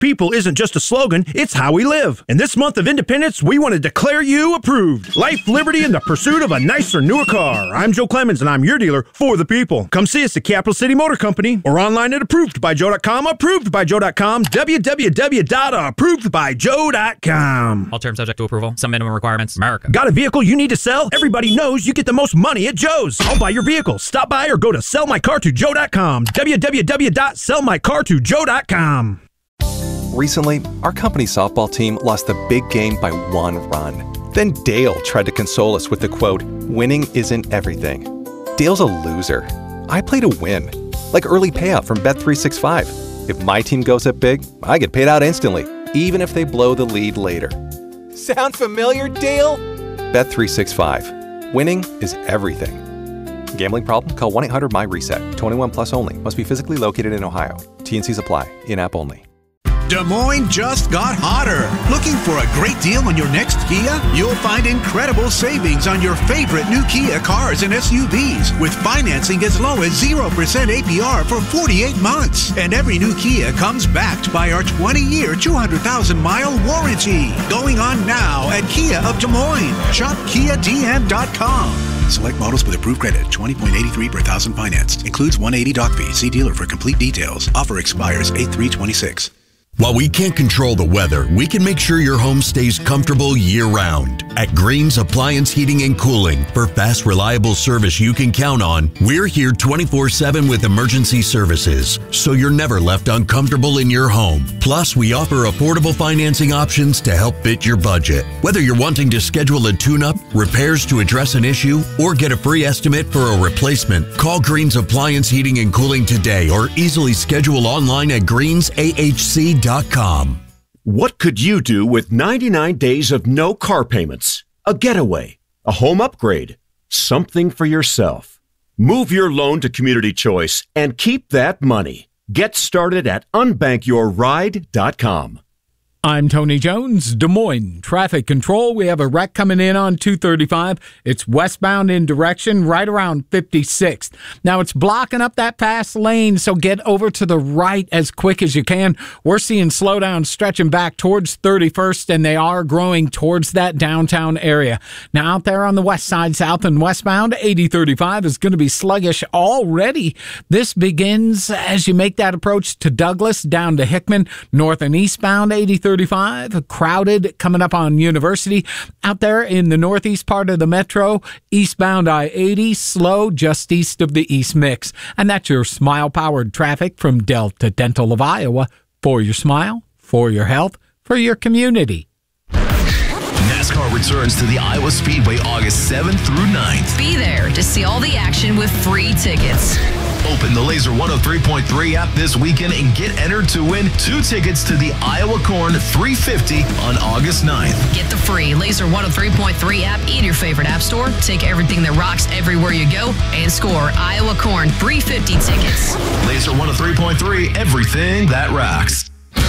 People isn't just a slogan, it's how we live. In this month of independence, we want to declare you approved. Life, liberty, and the pursuit of a nicer, newer car. I'm Joe Clemens, and I'm your dealer for the people. Come see us at Capital City Motor Company or online at approvedbyjoe.com, approvedbyjoe.com, www.approvedbyjoe.com. All terms subject to approval. Some minimum requirements. America. Got a vehicle you need to sell? Everybody knows you get the most money at Joe's. I'll buy your vehicle. Stop by or go to sellmycar2joe.com, www.sellmycar2joe.com. Recently, our company softball team lost the big game by 1 run. Then Dale tried to console us with the quote, "Winning isn't everything." Dale's a loser. I play to win. Like early payout from Bet365. If my team goes up big, I get paid out instantly, even if they blow the lead later. Sound familiar, Dale? Bet365. Winning is everything. Gambling problem? Call 1-800-MY-RESET. 21 plus only. Must be physically located in Ohio. T&Cs apply. In-app only. Des Moines just got hotter. Looking for a great deal on your next Kia? You'll find incredible savings on your favorite new Kia cars and SUVs with financing as low as 0% APR for 48 months. And every new Kia comes backed by our 20-year, 200,000-mile warranty. Going on now at Kia of Des Moines. Shop KiaDM.com. Select models with approved credit, 20.83 per thousand financed. Includes 180 doc fee. See dealer for complete details. Offer expires 8/3/26. While we can't control the weather, we can make sure your home stays comfortable year-round. At Green's Appliance Heating and Cooling, for fast, reliable service you can count on, we're here 24/7 with emergency services, so you're never left uncomfortable in your home. Plus, we offer affordable financing options to help fit your budget. Whether you're wanting to schedule a tune-up, repairs to address an issue, or get a free estimate for a replacement, call Green's Appliance Heating and Cooling today or easily schedule online at greensahc.com. What could you do with 99 days of no car payments? A getaway, a home upgrade, something for yourself. Move your loan to Community Choice and keep that money. Get started at unbankyourride.com. I'm Tony Jones, Des Moines Traffic Control. We have a wreck coming in on 235. It's westbound in direction right around 56th. Now, it's blocking up that fast lane, so get over to the right as quick as you can. We're seeing slowdowns stretching back towards 31st, and they are growing towards that downtown area. Now, out there on the west side, south and westbound, 8035 is going to be sluggish already. This begins as you make that approach to Douglas, down to Hickman, north and eastbound, 8035, crowded coming up on University. Out there in the northeast part of the metro, eastbound I-80, slow just east of the East Mix. And that's your Smile-powered traffic from Delta Dental of Iowa. For your smile, for your health, for your community. NASCAR returns to the Iowa Speedway August 7th through 9th. Be there to see all the action with free tickets. Open the Laser 103.3 app this weekend and get entered to win 2 tickets to the Iowa Corn 350 on August 9th. Get the free Laser 103.3 app in your favorite app store. Take everything that rocks everywhere you go and score Iowa Corn 350 tickets. Laser 103.3, everything that rocks.